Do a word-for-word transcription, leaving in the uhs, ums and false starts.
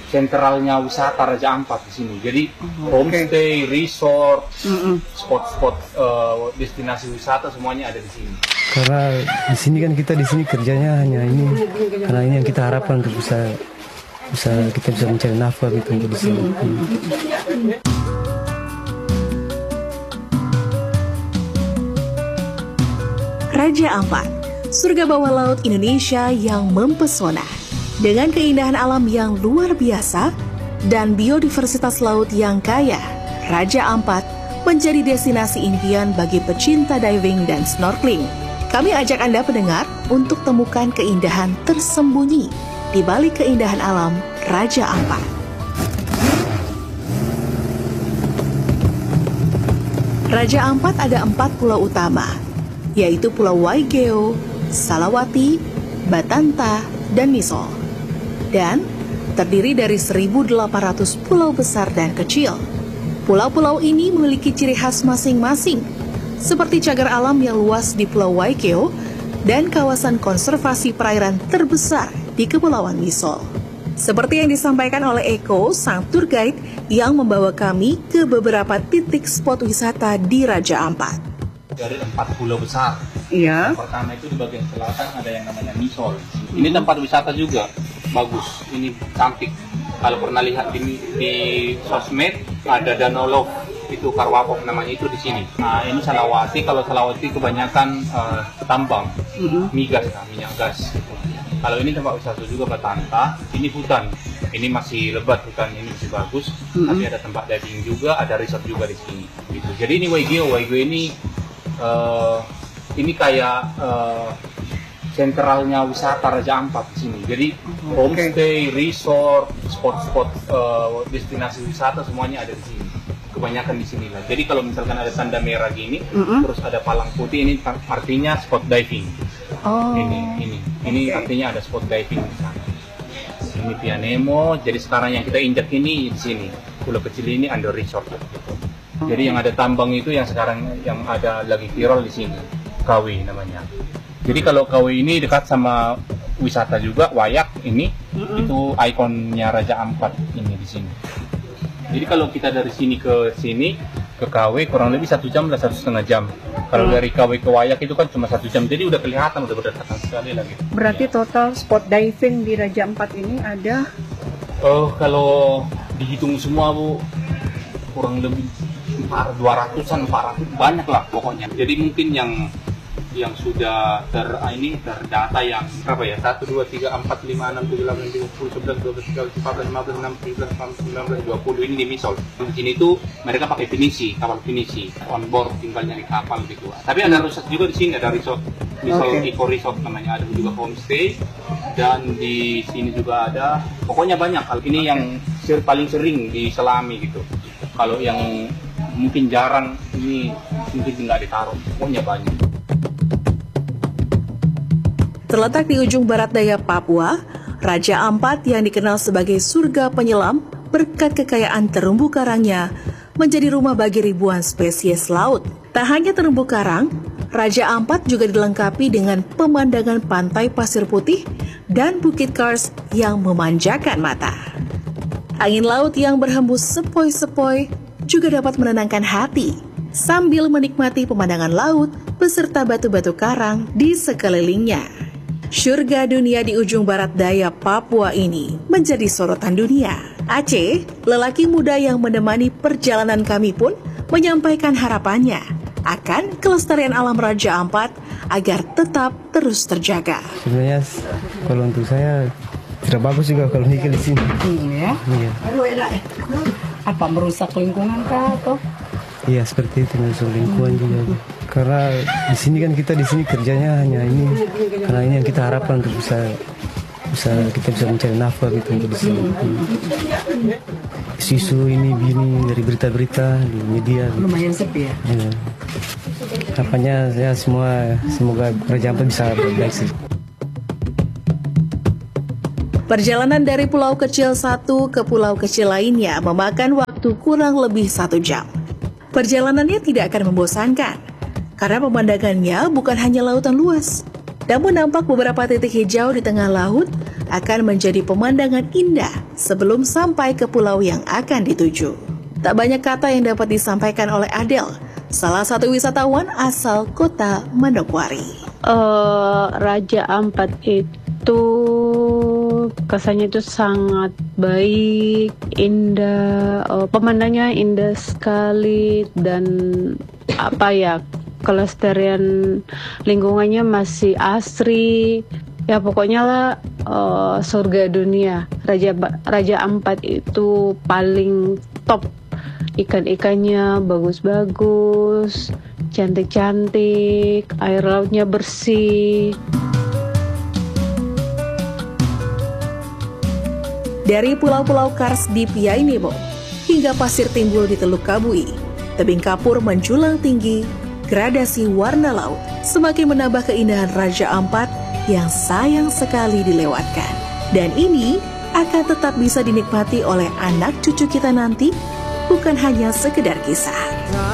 sentralnya wisata Raja Ampat di sini. Jadi oh, homestay, okay. resort, spot-spot uh, destinasi wisata semuanya ada di sini. Karena di sini kan kita di sini kerjanya hanya ini, karena ini yang kita harapkan untuk bisa bisa kita bisa mencari nafkah gitu di sini. Hmm. Raja Ampat, surga bawah laut Indonesia yang mempesona. Dengan keindahan alam yang luar biasa dan biodiversitas laut yang kaya, Raja Ampat menjadi destinasi impian bagi pecinta diving dan snorkeling. Kami ajak Anda pendengar untuk temukan keindahan tersembunyi di balik keindahan alam Raja Ampat. Raja Ampat ada empat pulau utama, yaitu Pulau Waigeo, Salawati, Batanta, dan Misol. Dan terdiri dari seribu delapan ratus pulau besar dan kecil. Pulau-pulau ini memiliki ciri khas masing-masing, seperti cagar alam yang luas di Pulau Waigeo dan kawasan konservasi perairan terbesar di Kepulauan Misol. Seperti yang disampaikan oleh Eko, sang tour guide yang membawa kami ke beberapa titik spot wisata di Raja Ampat. Dari empat pulau besar. Iya. Yang pertama itu di bagian selatan ada yang namanya Misol. Ini tempat wisata juga bagus. Ini cantik. Kalau pernah lihat di, di sosmed ada Danau Love, itu Karwapok namanya itu di sini. Nah ini Salawati. Kalau Salawati kebanyakan uh, tambang, mm-hmm. migas, nah, minyak gas. Kalau ini tempat wisata juga Batanta. Ini hutan. Ini masih lebat hutan, ini masih bagus. Mm-hmm. Tapi ada tempat diving juga, ada resort juga di sini. Gitu. Jadi ini Waigeo. Waigeo ini uh, ini kayak uh, sentralnya wisata Raja Ampat di sini. Jadi okay. homestay, resort, spot-spot uh, destinasi wisata semuanya ada di sini. Kebanyakan di sini lah. Jadi kalau misalkan ada tanda merah gini, mm-hmm. terus ada palang putih, ini artinya spot diving. Oh. Ini, ini, ini okay. artinya ada spot diving di sana. Ini Pianemo. Jadi sekarang yang kita injak ini di sini. Pulau kecil ini under resort. Gitu. Oh. Jadi yang ada tambang itu yang sekarang yang ada lagi viral di sini. Kawi namanya. Jadi kalau Kawi ini dekat sama wisata juga, Wayak ini, mm-hmm. itu ikonnya Raja Ampat ini di sini. Jadi kalau kita dari sini ke sini, ke Kawi kurang lebih satu jam lah, satu setengah jam. Kalau mm. dari Kawi ke Wayak itu kan cuma satu jam, jadi udah kelihatan, udah berdekatan sekali lagi. Berarti ya. Total spot diving di Raja Ampat ini ada? Oh, kalau dihitung semua Bu, kurang lebih dua ratusan, empat ratus, banyak lah pokoknya. Jadi mungkin yang yang sudah ter ini terdata yang berapa ya, satu dua tiga empat lima enam tujuh delapan sembilan sepuluh sebelas dua belas tiga belas empat belas lima belas enam belas tujuh belas delapan belas sembilan belas dua puluh ini di Misol. Di sini tuh mereka pakai finisi, kapal finisi on board, tinggal nyari kapal gitu. Tapi ada resort juga di sini, ada resort Misol okay. Eco Resort namanya, ada juga homestay, dan di sini juga ada, pokoknya banyak. Hal ini yang ser paling sering diselami gitu. Kalau yang mungkin jarang ini mungkin nggak ditaruh, pokoknya banyak. Terletak di ujung barat daya Papua, Raja Ampat yang dikenal sebagai surga penyelam berkat kekayaan terumbu karangnya menjadi rumah bagi ribuan spesies laut. Tak hanya terumbu karang, Raja Ampat juga dilengkapi dengan pemandangan pantai pasir putih dan bukit kars yang memanjakan mata. Angin laut yang berhembus sepoi-sepoi juga dapat menenangkan hati sambil menikmati pemandangan laut beserta batu-batu karang di sekelilingnya. Surga dunia di ujung barat daya Papua ini menjadi sorotan dunia. Aceh, lelaki muda yang menemani perjalanan kami pun menyampaikan harapannya akan kelestarian alam Raja Ampat agar tetap terus terjaga. Sebenarnya kalau untuk saya tidak bagus juga kalau nikah di sini. Iya. Iya. Apa merusak lingkungan kah atau? Iya, seperti itu, merusak lingkungan juga. Karena di sini kan kita di sini kerjanya hanya ini, karena ini yang kita harapkan untuk bisa bisa kita bisa mencari nafkah gitu di sini. Isu ini begini dari berita-berita di media. Lumayan sepi ya. Ya. Harapannya ya semua semoga Raja Ampat bisa baik sih. Perjalanan dari pulau kecil satu ke pulau kecil lainnya memakan waktu kurang lebih satu jam. Perjalanannya tidak akan membosankan, karena pemandangannya bukan hanya lautan luas, namun nampak beberapa titik hijau di tengah laut akan menjadi pemandangan indah sebelum sampai ke pulau yang akan dituju. Tak banyak kata yang dapat disampaikan oleh Adele, salah satu wisatawan asal kota Manokwari. Uh, Raja Ampat itu kesannya itu sangat baik, indah, uh, pemandangannya indah sekali, dan apa ya, kelestarian lingkungannya masih asri. Ya pokoknya lah uh, surga dunia. Raja Raja Ampat itu paling top. Ikan-ikannya bagus-bagus, cantik-cantik, air lautnya bersih. Dari pulau-pulau Kars di Piainebo hingga pasir timbul di Teluk Kabui, tebing kapur menjulang tinggi, gradasi warna laut semakin menambah keindahan Raja Ampat yang sayang sekali dilewatkan. Dan ini akan tetap bisa dinikmati oleh anak cucu kita nanti, bukan hanya sekedar kisah.